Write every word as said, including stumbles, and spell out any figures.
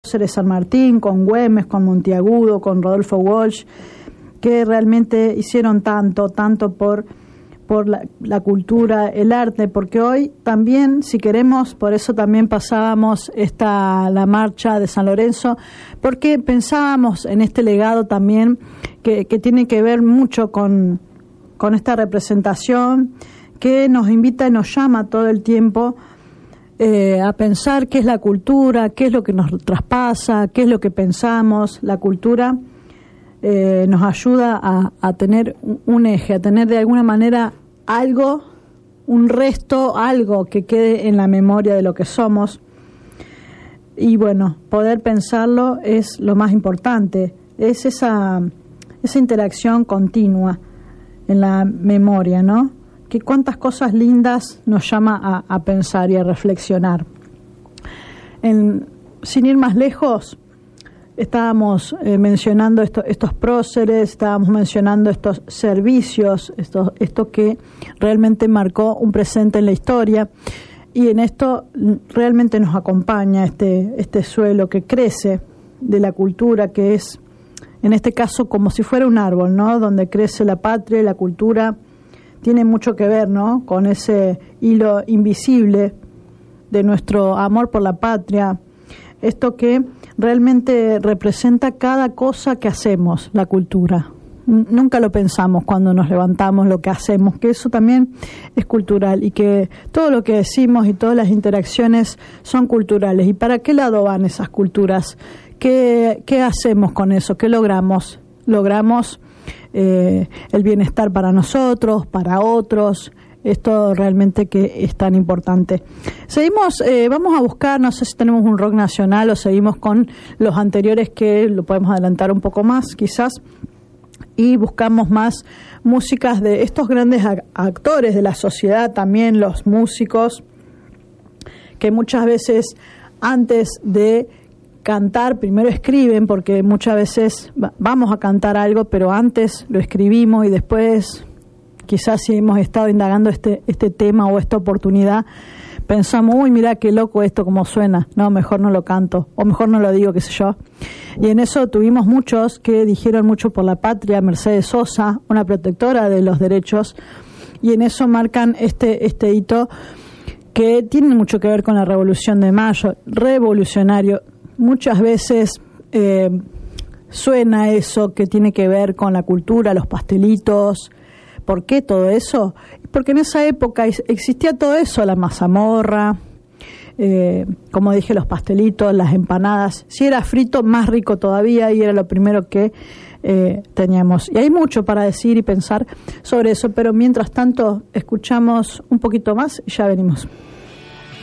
de San Martín, con Güemes, con Monteagudo, con Rodolfo Walsh, que realmente hicieron tanto, tanto por, por la, la cultura, el arte, porque hoy también, si queremos, por eso también pasábamos esta la marcha de San Lorenzo, porque pensábamos en este legado también que, que tiene que ver mucho con, con esta representación que nos invita y nos llama todo el tiempo eh, a pensar qué es la cultura, qué es lo que nos traspasa, qué es lo que pensamos. La cultura Eh, nos ayuda a, a tener un eje, a tener de alguna manera algo, un resto, algo que quede en la memoria de lo que somos. Y bueno, poder pensarlo es lo más importante, es esa, esa interacción continua en la memoria, ¿no? Que cuántas cosas lindas nos llama a, a pensar y a reflexionar. En, sin ir más lejos, estábamos eh, mencionando esto, estos próceres, estábamos mencionando estos servicios, esto, esto que realmente marcó un presente en la historia, y en esto realmente nos acompaña este, este suelo que crece de la cultura, que es, en este caso, como si fuera un árbol, ¿no? Donde crece la patria y la cultura tiene mucho que ver, ¿no? Con ese hilo invisible de nuestro amor por la patria, esto que realmente representa cada cosa que hacemos, la cultura. Nunca lo pensamos cuando nos levantamos, lo que hacemos, que eso también es cultural y que todo lo que decimos y todas las interacciones son culturales. ¿Y para qué lado van esas culturas? ¿Qué, qué hacemos con eso? ¿Qué logramos? Logramos eh, el bienestar para nosotros, para otros. Esto realmente que es tan importante. Seguimos, eh, vamos a buscar, no sé si tenemos un rock nacional o seguimos con los anteriores, que lo podemos adelantar un poco más quizás, y buscamos más músicas de estos grandes a- actores de la sociedad, también los músicos, que muchas veces antes de cantar primero escriben, porque muchas veces va- vamos a cantar algo, pero antes lo escribimos y después, quizás si hemos estado indagando este este tema o esta oportunidad, pensamos, uy, mira qué loco esto, cómo suena, no, mejor no lo canto, o mejor no lo digo, qué sé yo. Y en eso tuvimos muchos que dijeron mucho por la patria, Mercedes Sosa, una protectora de los derechos, y en eso marcan este este hito que tiene mucho que ver con la Revolución de Mayo, revolucionario. Muchas veces eh, suena eso que tiene que ver con la cultura, los pastelitos. ¿Por qué todo eso? Porque en esa época existía todo eso, la mazamorra, eh, como dije, los pastelitos, las empanadas. Si era frito, más rico todavía, y era lo primero que eh, teníamos. Y hay mucho para decir y pensar sobre eso, pero mientras tanto escuchamos un poquito más y ya venimos.